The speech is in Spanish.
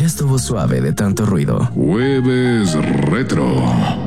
ya estuvo suave de tanto ruido. Jueves Retro.